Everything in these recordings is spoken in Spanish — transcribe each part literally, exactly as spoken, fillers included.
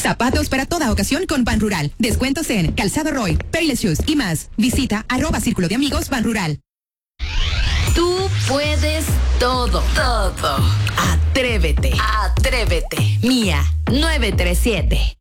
Zapatos para toda ocasión con Ban Rural. Descuentos en Calzado Roy, Payless Shoes y más. Visita arroba Círculo de Amigos Ban Rural. Tú puedes todo, todo. Atrévete, atrévete. Mía nueve tres siete.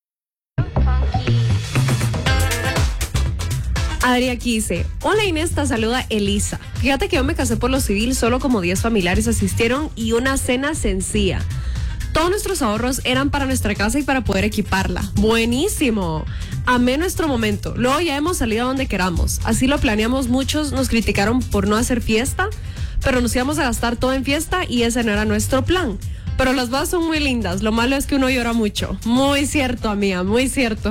Adri aquí dice, hola Inés, te saluda Elisa. Fíjate que yo me casé por lo civil, solo como diez familiares asistieron y una cena sencilla. Todos nuestros ahorros eran para nuestra casa y para poder equiparla. ¡Buenísimo! Amé nuestro momento. Luego ya hemos salido a donde queramos. Así lo planeamos. Muchos nos criticaron por no hacer fiesta, pero nos íbamos a gastar todo en fiesta y ese no era nuestro plan. Pero las bodas son muy lindas. Lo malo es que uno llora mucho. Muy cierto, amiga, muy cierto.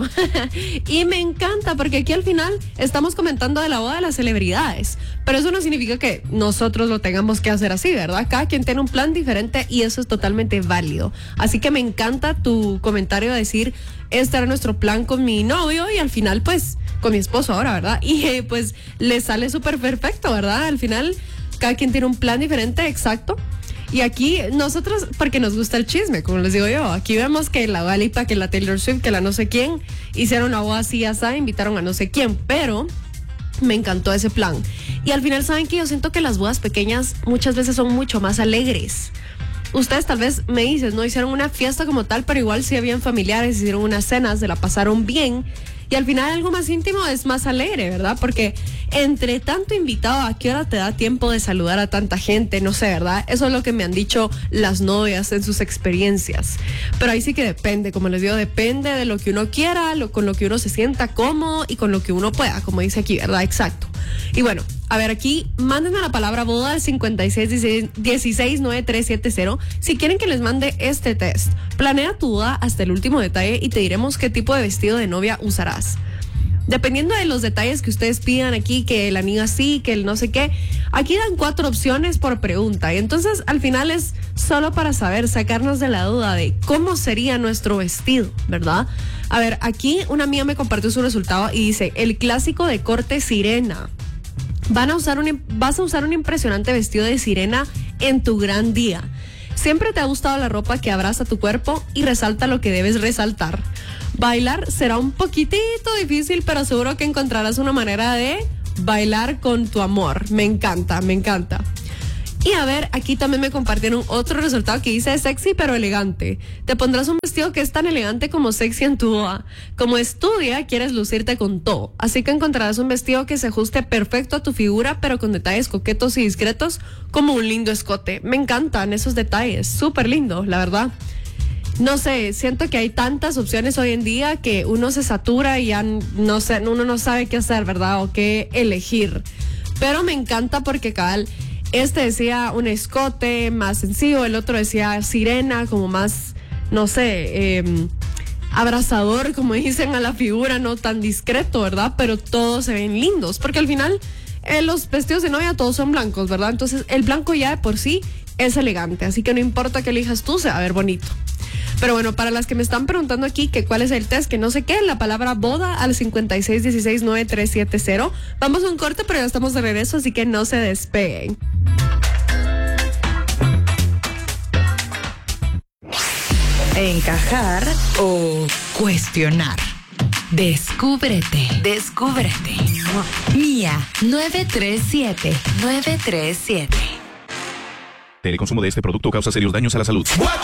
Y me encanta porque aquí al final estamos comentando de la boda de las celebridades. Pero eso no significa que nosotros lo tengamos que hacer así, ¿verdad? Cada quien tiene un plan diferente y eso es totalmente válido. Así que me encanta tu comentario de decir, este era nuestro plan con mi novio y al final, pues, con mi esposo ahora, ¿verdad? Y eh, pues le sale súper perfecto, ¿verdad? Al final, cada quien tiene un plan diferente, exacto. Y aquí nosotros, porque nos gusta el chisme, como les digo yo, aquí vemos que la Dua Lipa, que la Taylor Swift, que la no sé quién, hicieron una boda así, así, invitaron a no sé quién, pero me encantó ese plan. Y al final, ¿saben qué? Yo siento que las bodas pequeñas muchas veces son mucho más alegres. Ustedes tal vez me dicen, no hicieron una fiesta como tal, pero igual sí habían familiares, hicieron unas cenas, se la pasaron bien. Y al final algo más íntimo es más alegre, ¿verdad? Porque entre tanto invitado, ¿a qué hora te da tiempo de saludar a tanta gente? No sé, ¿verdad? Eso es lo que me han dicho las novias en sus experiencias. Pero ahí sí que depende, como les digo, depende de lo que uno quiera, lo, con lo que uno se sienta cómodo y con lo que uno pueda, como dice aquí, ¿verdad? Exacto. Y bueno, a ver, aquí, mándenme la palabra boda al cincuenta y seis dieciséis nueve tres siete cero si quieren que les mande este test. Planea tu boda hasta el último detalle y te diremos qué tipo de vestido de novia usarás. Dependiendo de los detalles que ustedes pidan aquí, que el anillo así, que el no sé qué, aquí dan cuatro opciones por pregunta. Y entonces al final es solo para saber, sacarnos de la duda de cómo sería nuestro vestido, ¿verdad? A ver, aquí una amiga me compartió su resultado y dice, el clásico de corte sirena. Van a usar un, vas a usar un impresionante vestido de sirena en tu gran día. Siempre te ha gustado la ropa que abraza tu cuerpo y resalta lo que debes resaltar. Bailar será un poquitito difícil, pero seguro que encontrarás una manera de bailar con tu amor. Me encanta, me encanta. Y a ver, aquí también me compartieron otro resultado que dice sexy pero elegante. Te pondrás un vestido que es tan elegante como sexy en tu boda. Como es tu día, quieres lucirte con todo. Así que encontrarás un vestido que se ajuste perfecto a tu figura, pero con detalles coquetos y discretos, como un lindo escote. Me encantan esos detalles, súper lindo, la verdad. No sé, siento que hay tantas opciones hoy en día que uno se satura y ya no sé, uno no sabe qué hacer, ¿verdad? O qué elegir. Pero me encanta porque cabal, este decía un escote más sencillo, el otro decía sirena, como más, no sé, eh, abrazador, como dicen a la figura, no tan discreto, ¿verdad? Pero todos se ven lindos, porque al final eh, los vestidos de novia todos son blancos, ¿verdad? Entonces el blanco ya de por sí es elegante, así que no importa que elijas tú, se va a ver bonito. Pero bueno, para las que me están preguntando aquí que cuál es el test, que no sé qué, la palabra boda al cincuenta y seis dieciséis nueve tres siete cero. Vamos a un corte, pero ya estamos de regreso, así que no se despeguen. Encajar o cuestionar. Descúbrete, descúbrete. Mía nueve tres siete nueve tres siete. El consumo de este producto causa serios daños a la salud.